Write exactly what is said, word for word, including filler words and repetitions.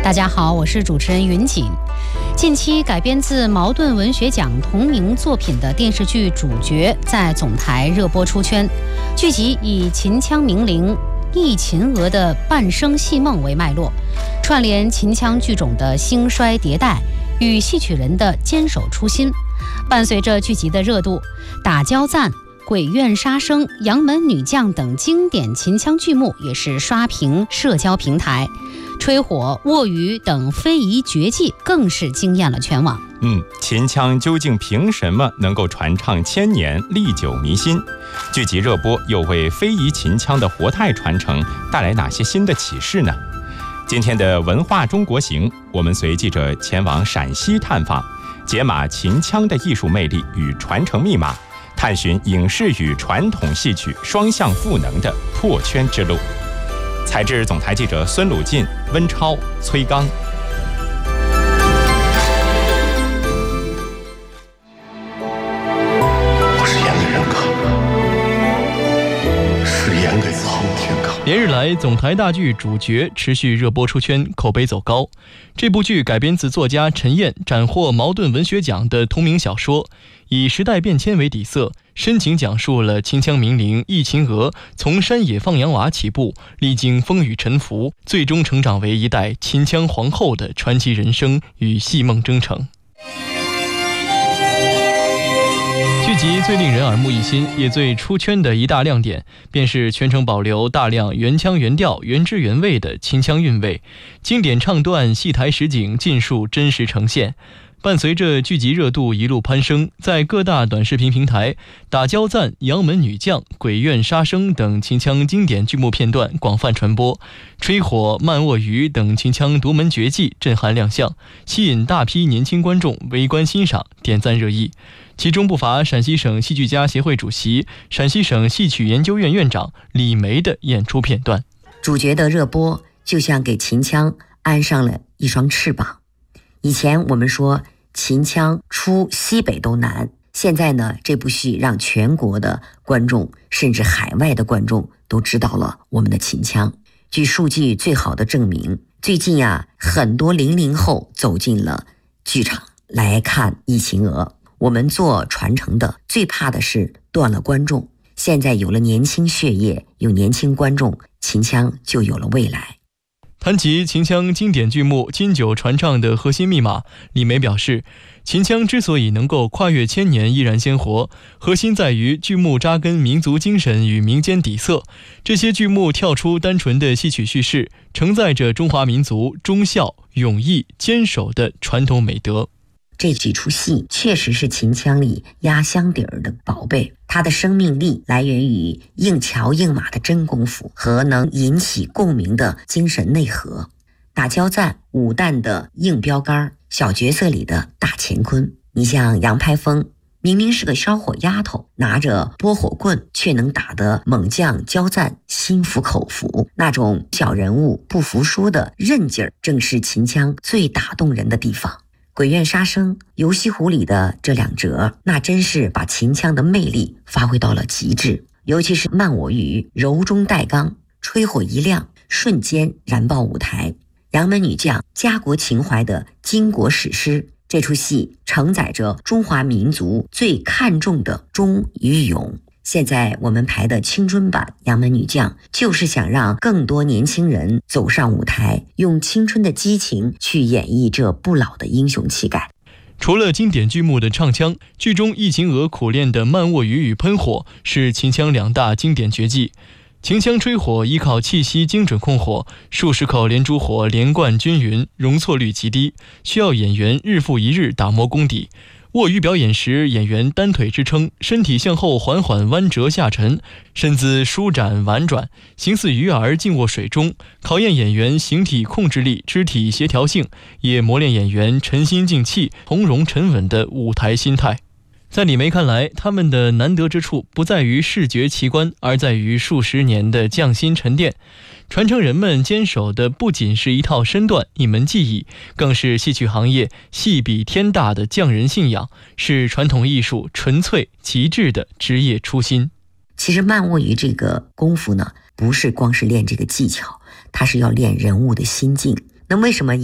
大家好，我是主持人云锦。近期改编自茅盾文学奖同名作品的电视剧《主角》在总台热播出圈。剧集以秦腔名伶忆秦娥的半生戏梦为脉络，串联秦腔剧种的兴衰迭代与戏曲人的坚守初心。伴随着剧集的热度，打交赞、鬼怨杀生、杨门女将等经典秦腔剧目也是刷屏社交平台，吹火、卧鱼等非遗绝技更是惊艳了全网。 嗯，秦腔究竟凭什么能够传唱千年、历久弥新？剧集热播又为非遗秦腔的活态传承带来哪些新的启示呢？今天的文化中国行，我们随记者前往陕西探访，解码秦腔的艺术魅力与传承密码，探寻影视与传统戏曲双向赋能的破圈之路。采制总台记者孙鲁进、温超、崔刚。 我是演给人看的，是演给苍天看的。 连日来，总台大剧《主角》持续热播出圈，口碑走高。这部剧改编自作家陈燕斩获茅盾文学奖的同名小说，以时代变迁为底色，深情讲述了秦腔名伶忆秦娥从山野放羊娃起步，历经风雨沉浮，最终成长为一代秦腔皇后的传奇人生与戏梦征程。剧集最令人耳目一新也最出圈的一大亮点，便是全程保留大量原腔原调原汁原味的秦腔韵味，经典唱段、戏台实景尽数真实呈现。伴随着剧集热度一路攀升，在各大短视频平台，打交赞、杨门女将、鬼怨杀生等秦腔经典剧目片段广泛传播，吹火、慢卧鱼等秦腔独门绝技震撼亮相，吸引大批年轻观众围观欣赏，点赞热议。其中不乏陕西省戏剧家协会主席、陕西省戏曲研究院院长李梅的演出片段。 主角的热播就像给秦腔安上了一双翅膀。以前我们说秦腔出西北都难，现在呢，这部戏让全国的观众甚至海外的观众都知道了我们的秦腔。据数据最好的证明，最近啊，很多零零后走进了剧场来看忆秦娥。我们做传承的最怕的是断了观众，现在有了年轻血液，有年轻观众，秦腔就有了未来。 谈及秦腔经典剧目经久传唱的核心密码，李梅表示，秦腔之所以能够跨越千年依然鲜活，核心在于剧目扎根民族精神与民间底色。这些剧目跳出单纯的戏曲叙事，承载着中华民族忠孝、勇毅、坚守的传统美德。 这几出戏确实是秦腔里压箱底儿的宝贝，它的生命力来源于硬桥硬马的真功夫和能引起共鸣的精神内核。打交赞、武旦的硬标杆，小角色里的大乾坤。你像杨排风，明明是个烧火丫头，拿着拨火棍却能打得猛将交赞心服口服，那种小人物不服输的韧劲儿，正是秦腔最打动人的地方。鬼怨杀生、游西湖里的这两折，那真是把秦腔的魅力发挥到了极致。尤其是慢我鱼柔中带刚，吹火一亮，瞬间燃爆舞台。杨门女将家国情怀的巾帼史诗，这出戏承载着中华民族最看重的忠与勇。现在我们排的青春版杨门女将，就是想让更多年轻人走上舞台，用青春的激情去演绎这不老的英雄气概。 除了经典剧目的唱腔，剧中忆秦娥苦练的慢卧鱼与喷火是秦腔两大经典绝技。秦腔吹火依靠气息精准控火，数十口连珠火连贯均匀，容错率极低，需要演员日复一日打磨功底。卧鱼表演时，演员单腿支撑，身体向后缓缓弯折下沉，身姿舒展婉转，形似鱼儿静卧水中，考验演员形体控制力、肢体协调性，也磨练演员沉心静气、从容沉稳的舞台心态。在李梅看来，他们的难得之处不在于视觉奇观，而在于数十年的匠心沉淀。传承人们坚守的不仅是一套身段、一门技艺，更是戏曲行业戏比天大的匠人信仰，是传统艺术纯粹极致的职业初心。 其实慢卧鱼这个功夫呢，不是光是练这个技巧，它是要练人物的心境。那为什么